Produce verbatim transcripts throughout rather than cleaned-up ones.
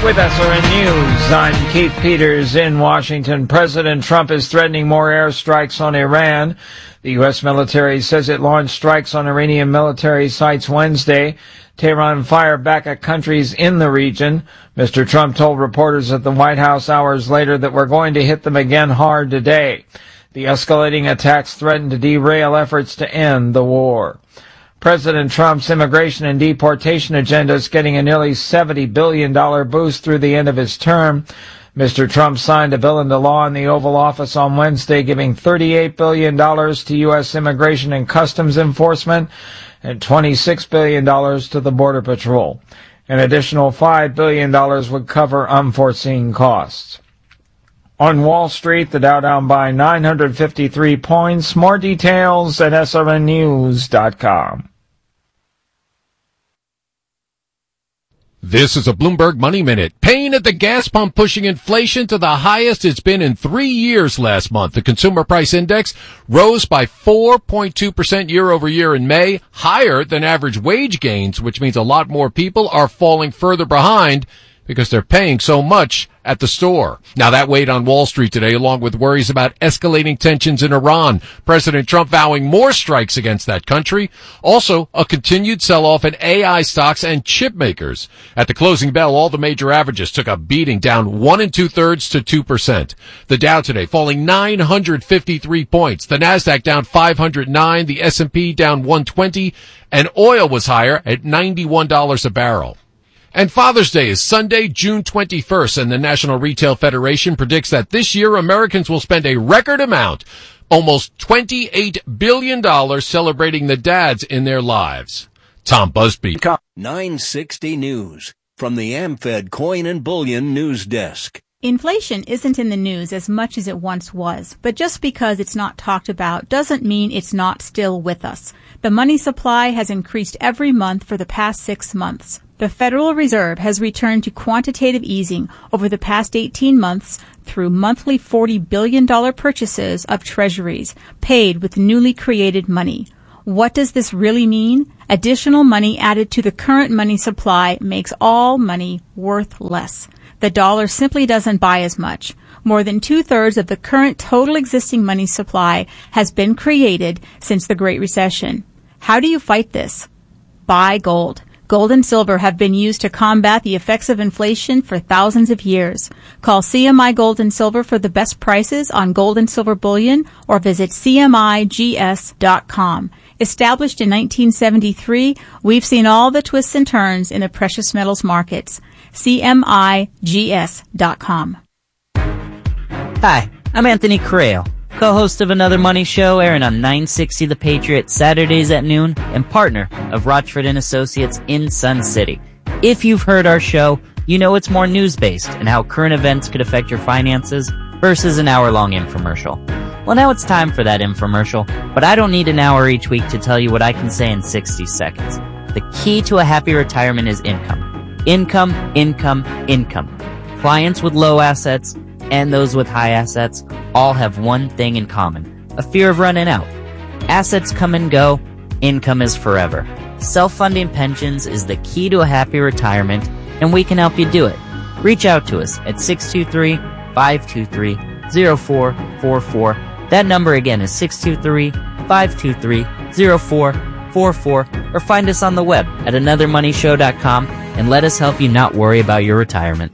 With S R N News, I'm Keith Peters in Washington. President Trump is threatening more airstrikes on Iran. The U S military says it launched strikes on Iranian military sites Wednesday. Tehran fired back at countries in the region. Mister Trump told reporters at the White House hours later that we're going to hit them again hard today. The escalating attacks threaten to derail efforts to end the war. President Trump's immigration and deportation agenda is getting a nearly seventy billion dollars boost through the end of his term. Mister Trump signed a bill into law in the Oval Office on Wednesday, giving thirty-eight billion dollars to U S Immigration and Customs Enforcement and twenty-six billion dollars to the Border Patrol. An additional five billion dollars would cover unforeseen costs. On Wall Street, the Dow down by nine hundred fifty-three points. More details at S R N news dot com. This is a Bloomberg Money Minute. Pain at the gas pump pushing inflation to the highest it's been in three years last month. The Consumer Price Index rose by four point two percent year over year in May, higher than average wage gains, which means a lot more people are falling further behind because they're paying so much at the store. Now that weighed on Wall Street today, along with worries about escalating tensions in Iran. President Trump vowing more strikes against that country. Also, a continued sell-off in A I stocks and chip makers. At the closing bell, all the major averages took a beating, down one and two-thirds to two percent. The Dow today falling nine hundred fifty-three points. The Nasdaq down five hundred nine. The S and P down one twenty. And oil was higher at ninety-one dollars a barrel. And Father's Day is Sunday, June twenty-first, and the National Retail Federation predicts that this year Americans will spend a record amount, almost twenty-eight billion dollars, celebrating the dads in their lives. Tom Busby. nine sixty News, from the AmFed Coin and Bullion News Desk. Inflation isn't in the news as much as it once was, but just because it's not talked about doesn't mean it's not still with us. The money supply has increased every month for the past six months. The Federal Reserve has returned to quantitative easing over the past eighteen months through monthly forty billion dollars purchases of treasuries paid with newly created money. What does this really mean? Additional money added to the current money supply makes all money worth less. The dollar simply doesn't buy as much. More than two-thirds of the current total existing money supply has been created since the Great Recession. How do you fight this? Buy gold. Gold and silver have been used to combat the effects of inflation for thousands of years. Call C M I Gold and Silver for the best prices on gold and silver bullion or visit C M I G S dot com. Established in nineteen seventy-three, we've seen all the twists and turns in the precious metals markets. C M I G S dot com. Hi, I'm Anthony Correo, co-host of Another Money Show, airing on nine sixty The Patriot Saturdays at noon, and partner of Rochford and Associates in Sun City. If you've heard our show, you know it's more news-based and how current events could affect your finances versus an hour-long infomercial. Well, now it's time for that infomercial, but I don't need an hour each week to tell you what I can say in sixty seconds. The key to a happy retirement is income. Income, income, income. Clients with low assets and those with high assets all have one thing in common: a fear of running out. Assets come and go, income is forever. Self-funding pensions is the key to a happy retirement, and we can help you do it. Reach out to us at six two three, five two three, zero four four four. That number again is six two three, five two three, zero four four four, or find us on the web at another money show dot com and let us help you not worry about your retirement.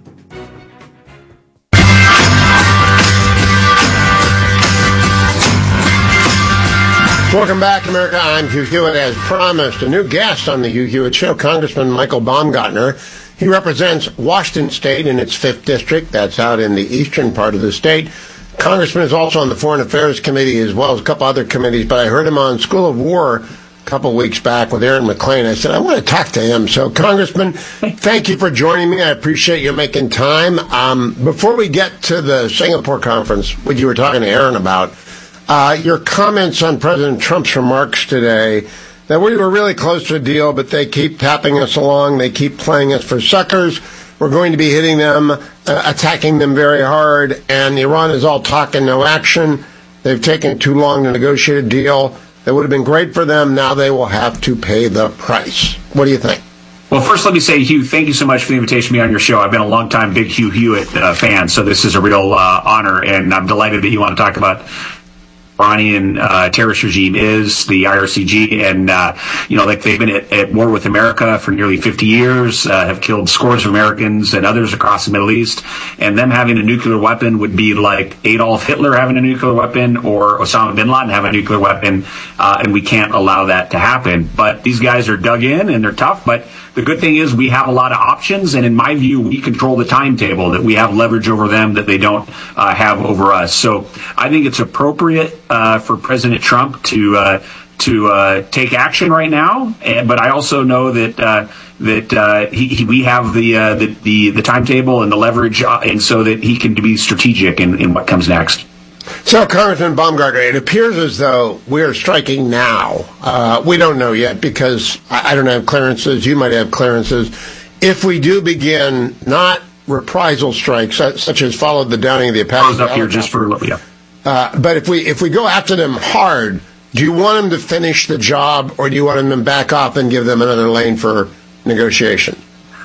Welcome back, America. I'm Hugh Hewitt. As promised, a new guest on the Hugh Hewitt Show, Congressman Michael Baumgartner. He represents Washington State in its fifth District. That's out in the eastern part of the state. Congressman is also on the Foreign Affairs Committee as well as a couple other committees, but I heard him on School of War a couple weeks back with Aaron McClain. I said, I want to talk to him. So, Congressman, thank you for joining me. I appreciate you making time. Um, before we get to the Singapore conference, which you were talking to Aaron about, Uh, your comments on President Trump's remarks today, that we were really close to a deal, but they keep tapping us along. They keep playing us for suckers. We're going to be hitting them, uh, attacking them very hard, and Iran is all talk and no action. They've taken too long to negotiate a deal that would have been great for them. Now they will have to pay the price. What do you think? Well, first, let me say, Hugh, thank you so much for the invitation to be on your show. I've been a long-time big Hugh Hewitt uh, fan, so this is a real uh, honor, and I'm delighted that you want to talk about Iranian uh, terrorist regime is, the I R C G, and, uh, you know, like they've been at, at war with America for nearly fifty years, uh, have killed scores of Americans and others across the Middle East, and them having a nuclear weapon would be like Adolf Hitler having a nuclear weapon or Osama bin Laden having a nuclear weapon, uh, and we can't allow that to happen. But these guys are dug in, and they're tough, but the good thing is we have a lot of options, and in my view, we control the timetable, that we have leverage over them that they don't uh, have over us. So I think it's appropriate uh, for President Trump to uh, to uh, take action right now, and, but I also know that uh, that uh, he, he, we have the, uh, the the the timetable and the leverage, uh, and so that he can be strategic in, in what comes next. So, Congressman Baumgartner, it appears as though we're striking now. Uh, we don't know yet because I, I don't have clearances. You might have clearances. If we do begin not reprisal strikes, such as followed the downing of the Apache, up here just for yeah. Uh, but if we if we go after them hard, do you want them to finish the job, or do you want them to back off and give them another lane for negotiation?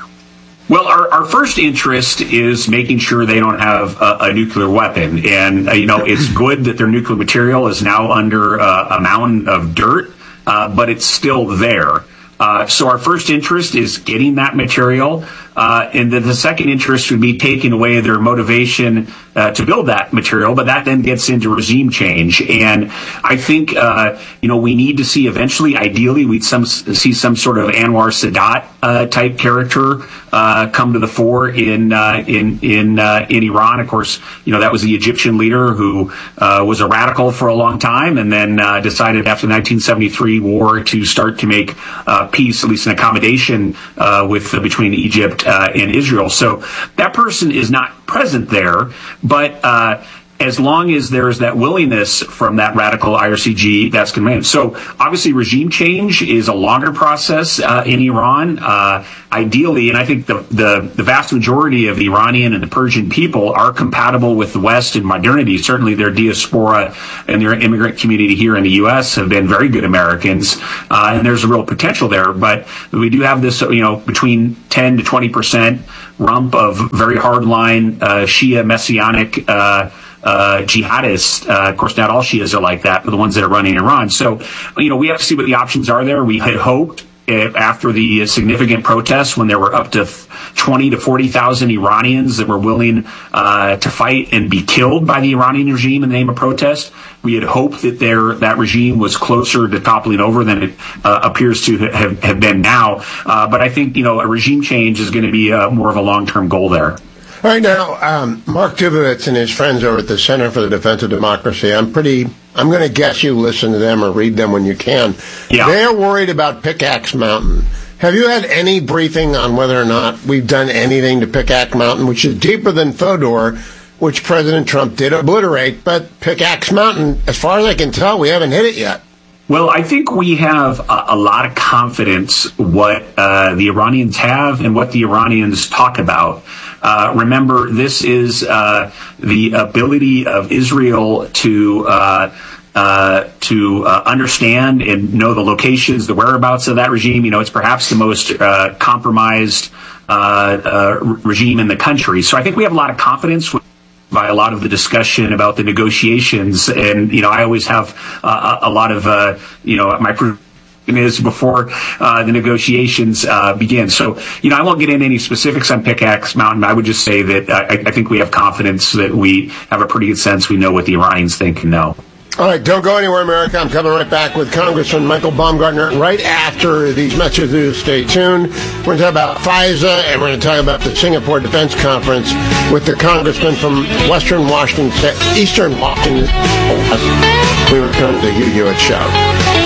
Well, our, our first interest is making sure they don't have a, a nuclear weapon. And, uh, you know, it's good that their nuclear material is now under uh, a mountain of dirt, uh, but it's still there. Uh, so our first interest is getting that material. Uh, and then the second interest would be taking away their motivation uh, to build that material, but that then gets into regime change. And I think, uh, you know, we need to see eventually, ideally, we'd some, see some sort of Anwar Sadat uh, type character uh, come to the fore in uh, in in uh, in Iran. Of course, you know, that was the Egyptian leader who uh, was a radical for a long time, and then uh, decided after the nineteen seventy-three war to start to make uh, peace, at least an accommodation uh, with uh, between Egypt Uh, in Israel. So that person is not present there, but uh, as long as there's that willingness from that radical I R C G, that's going to remain. So obviously regime change is a longer process uh, in Iran. Uh, ideally, and I think the, the, the vast majority of the Iranian and the Persian people are compatible with the West in modernity. Certainly their diaspora and their immigrant community here in the U S have been very good Americans, uh, and there's a real potential there. But we do have this, you know, between ten to twenty percent rump of very hardline uh, Shia Messianic uh Uh, jihadists. Uh, of course, not all Shias are like that, but the ones that are running Iran. So, you know, we have to see what the options are there. We had hoped uh, after the significant protests, when there were up to twenty to forty thousand Iranians that were willing uh, to fight and be killed by the Iranian regime in the name of protest, we had hoped that their that regime was closer to toppling over than it uh, appears to have, have been now. Uh, but I think, you know, a regime change is going to be uh, more of a long-term goal there. All right, now, um, Mark Dubowitz and his friends over at the Center for the Defense of Democracy, I'm pretty, I'm going to guess you listen to them or read them when you can. Yeah. They're worried about Pickaxe Mountain. Have you had any briefing on whether or not we've done anything to Pickaxe Mountain, which is deeper than Fodor, which President Trump did obliterate, but Pickaxe Mountain, as far as I can tell, we haven't hit it yet. Well, I think we have a, a lot of confidence what uh, the Iranians have and what the Iranians talk about. Uh, remember, this is uh, the ability of Israel to uh, uh, to uh, understand and know the locations, the whereabouts of that regime. You know, it's perhaps the most uh, compromised uh, uh, regime in the country. So I think we have a lot of confidence with by a lot of the discussion about the negotiations. And, you know, I always have uh, a lot of, uh, you know, my is before uh, the negotiations uh, begin. So, you know, I won't get into any specifics on Pickaxe Mountain. I would just say that I, I think we have confidence that we have a pretty good sense we know what the Iranians think and know. All right, don't go anywhere, America. I'm coming right back with Congressman Michael Baumgartner right after these messages. Stay tuned. We're going to talk about FISA, and we're going to talk about the Singapore Defense Conference with the congressman from Western Washington, Eastern Washington. We return to the Hugh Hewitt Show.